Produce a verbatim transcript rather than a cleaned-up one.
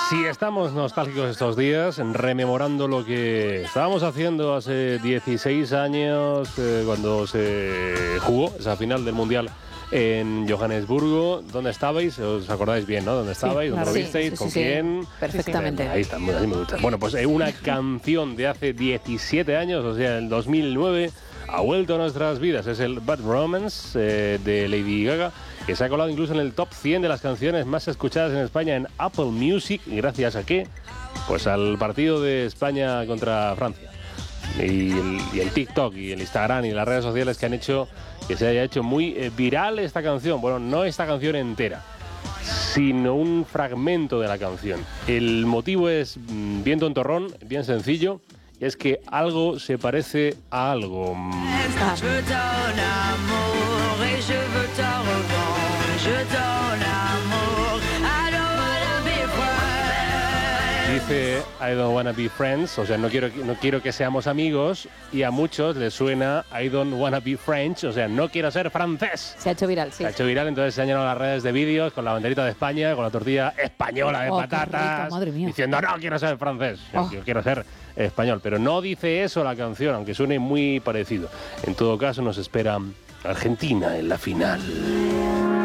Si estamos nostálgicos estos días, rememorando lo que estábamos haciendo hace dieciséis años, eh, cuando se jugó esa final del Mundial en Johannesburgo. ¿Dónde estabais? ¿Os acordáis bien, no? ¿Dónde estabais? Sí, ¿Dónde claro. lo visteis? Sí, sí, ¿Con sí, quién? perfectamente. Ahí está, así me gusta. Bueno, pues eh, una canción de hace diecisiete años, o sea, el dos mil nueve, ha vuelto a nuestras vidas. Es el Bad Romance eh, de Lady Gaga, que se ha colado incluso en el top cien de las canciones más escuchadas en España en Apple Music. ¿Gracias a qué? Pues al partido de España contra Francia. Y el, y el TikTok y el Instagram y las redes sociales que han hecho que se haya hecho muy eh, viral esta canción. Bueno, no esta canción entera, sino un fragmento de la canción. El motivo es mm, bien tontorrón, bien sencillo, y es que algo se parece a algo. Ah. Dice I don't wanna be friends, o sea, no quiero, no quiero que seamos amigos, y a muchos les suena I don't wanna be French, o sea, no quiero ser francés. Se ha hecho viral, sí. Se ha hecho viral, entonces se han llenado las redes de vídeos con la banderita de España, con la tortilla española de Oh, qué patatas, rico, madre mía. diciendo no quiero ser francés, yo, Oh. yo quiero ser español. Pero no dice eso la canción, aunque suene muy parecido. En todo caso, nos espera Argentina en la final.